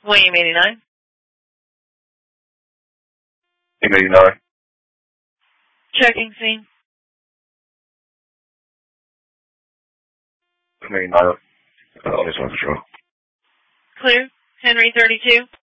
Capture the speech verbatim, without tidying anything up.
William eighty-nine. eighty-nine. Checking scene. eighty-nine. Uh, on this one patrol. Clear. Henry thirty-two.